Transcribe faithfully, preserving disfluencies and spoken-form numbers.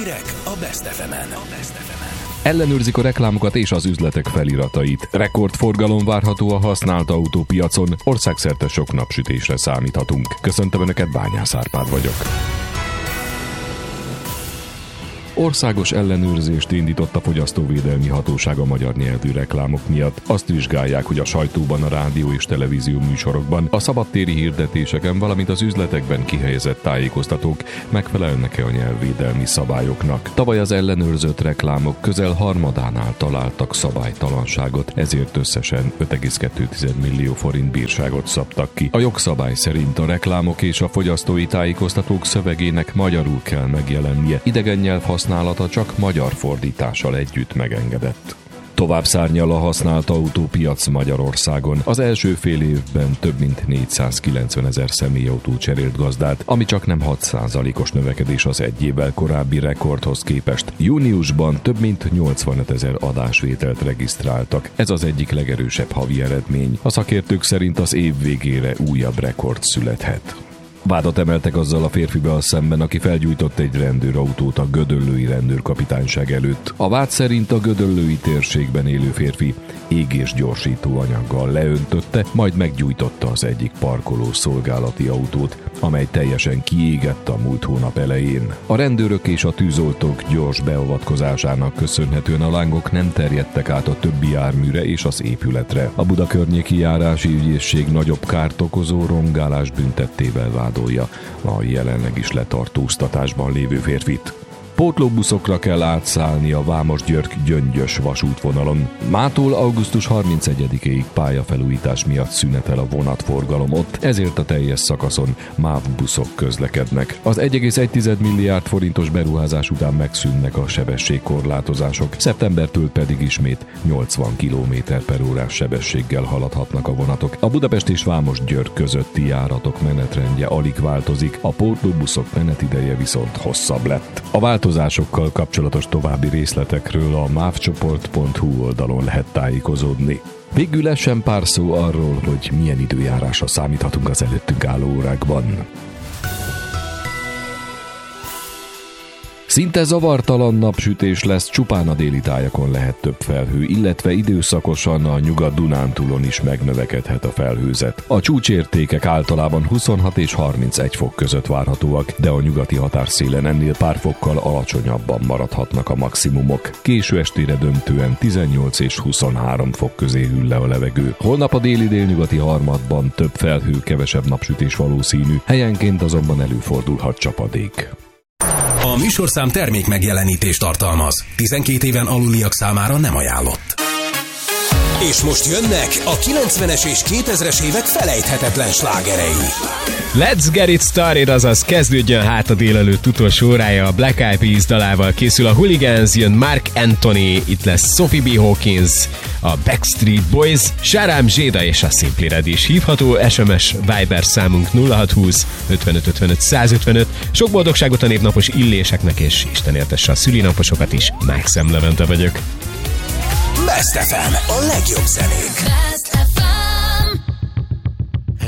Hírek a Best ef emen. Ellenőrzik a reklámokat és az üzletek feliratait. Rekordforgalom várható a használt autópiacon. Országszerte sok napsütésre számíthatunk. Köszöntöm Önöket, Bányász Árpád vagyok. Országos ellenőrzést indított a Fogyasztóvédelmi Hatóság a magyar nyelvű reklámok miatt. Azt vizsgálják, hogy a sajtóban, a rádió és televízió műsorokban, a szabadtéri hirdetéseken, valamint az üzletekben kihelyezett tájékoztatók megfelelnek-e a nyelvvédelmi szabályoknak. Tavaly az ellenőrzött reklámok közel harmadánál találtak szabálytalanságot, ezért összesen öt egész kettő millió forint bírságot szabtak ki. A jogszabály szerint a reklámok és a fogyasztói tájékoztatók szövegének magyarul kell megjelennie, idegen nyelv használata csak magyar fordítással együtt megengedett. Tovább szárnyal a használt autópiac Magyarországon. Az első fél évben több mint négyszázkilencven ezer személyautó cserélt gazdát, ami csak nem hat százalékos növekedés az egy évvel korábbi rekordhoz képest. Júniusban több mint nyolcvanöt ezer adásvételt regisztráltak. Ez az egyik legerősebb havi eredmény. A szakértők szerint az év végére újabb rekord születhet. Vádat emeltek azzal a férfivel szemben, aki felgyújtott egy rendőrautót a gödöllői rendőrkapitányság előtt. A vád szerint a gödöllői térségben élő férfi égésgyorsító anyaggal leöntötte, majd meggyújtotta az egyik parkoló szolgálati autót, amely teljesen kiégett a múlt hónap elején. A rendőrök és a tűzoltók gyors beavatkozásának köszönhetően a lángok nem terjedtek át a többi járműre és az épületre. A Budakörnyéki Járási Ügyészség nagyobb kárt okozó rongálás büntettével vádolja a jelenleg is letartóztatásban lévő férfit. Pótlóbuszokra kell átszállni a Vámos-György-Gyöngyös vasútvonalon. Mától augusztus harmincegyedikéig pályafelújítás miatt szünetel a vonatforgalom ott, ezért a teljes szakaszon MÁV buszok közlekednek. Az egy egész egy milliárd forintos beruházás után megszűnnek a sebességkorlátozások, szeptembertől pedig ismét nyolcvan kilométer per órás sebességgel haladhatnak a vonatok. A Budapest és Vámos-Győr közötti járatok menetrendje alig változik, a pótlóbuszok menetideje viszont hosszabb lett. A változásokkal kapcsolatos további részletekről a mávcsoport pont hu oldalon lehet tájékozódni. Végül esen pár szó arról, hogy milyen időjárásra számíthatunk az előttünk álló órákban. Szinte zavartalan napsütés lesz, csupán a déli tájakon lehet több felhő, illetve időszakosan a Nyugat-Dunántúlon is megnövekedhet a felhőzet. A csúcsértékek általában huszonhat és harmincegy fok között várhatóak, de a nyugati határszélen ennél pár fokkal alacsonyabban maradhatnak a maximumok. Késő estére döntően tizennyolc és huszonhárom fok közé hűl le a levegő. Holnap a déli-délnyugati harmadban több felhő, kevesebb napsütés valószínű, helyenként azonban előfordulhat csapadék. A műsorszám termék megjelenítést tartalmaz. tizenkét éven aluliak számára nem ajánlott. És most jönnek a kilencvenes és kétezres évek felejthetetlen slágerei. Let's get it started, azaz kezdődjön hát a délelőtt utolsó órája. A Black Eyed Peas dalával készül a Hooligans, jön Mark Anthony, itt lesz Sophie B. Hawkins, a Backstreet Boys, Sharam Jada és a Simply Red is hívható. es em es Viber számunk nulla hat húsz ötvenöt ötvenöt százötvenöt. Sok boldogságot a névnapos illéseknek, és Isten éltesse a szülinaposokat is. Mákszem Levente vagyok. Best ef em, a legjobb zenék.